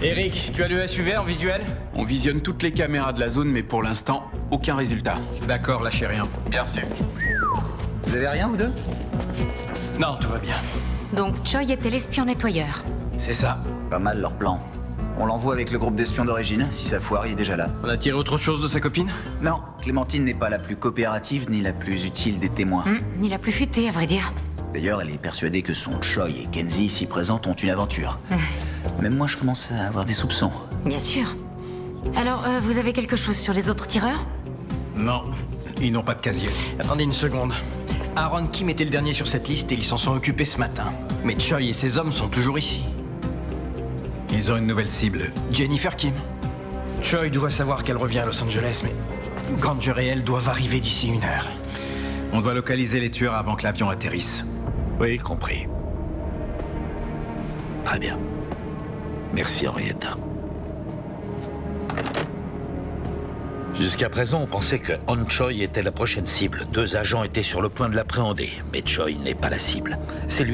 Eric, tu as le SUV en visuel? On visionne toutes les caméras de la zone, mais pour l'instant, aucun résultat. D'accord, lâchez rien. Bien sûr. Vous avez rien, vous deux? Non, tout va bien. Donc Choi était l'espion nettoyeur. C'est ça. Pas mal leur plan. On l'envoie avec le groupe d'espions d'origine, si ça foire, il est déjà là. On a tiré autre chose de sa copine? Non, Clémentine n'est pas la plus coopérative ni la plus utile des témoins. Ni la plus futée, à vrai dire. D'ailleurs, elle est persuadée que son Choi et Kenzie, ici présents, ont une aventure. Même moi, je commence à avoir des soupçons. Bien sûr. Alors, vous avez quelque chose sur les autres tireurs? Non, ils n'ont pas de casier. Attendez une seconde. Aaron Kim était le dernier sur cette liste et ils s'en sont occupés ce matin. Mais Choi et ses hommes sont toujours ici. Ils ont une nouvelle cible. Jennifer Kim. Choi doit savoir qu'elle revient à Los Angeles, mais Granger et elle doivent arriver d'ici 1 heure. On doit localiser les tueurs avant que l'avion atterrisse. Oui, compris. Très bien. Merci, Henrietta. Jusqu'à présent, on pensait que Han Choi était la prochaine cible. 2 agents étaient sur le point de l'appréhender, mais Choi n'est pas la cible. C'est lui